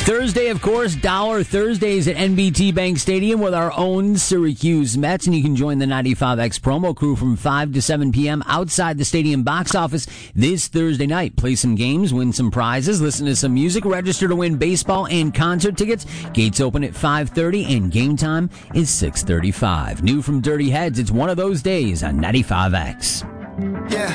Thursday, of course, Dollar Thursdays at NBT Bank Stadium with our own Syracuse Mets, and you can join the 95X promo crew from 5 to 7 p.m. outside the stadium box office this Thursday night. Play some games, win some prizes, listen to some music, register to win baseball and concert tickets. Gates open at 5:30 and game time is 6:35. New from Dirty Heads, it's one of those days on 95X. Yeah.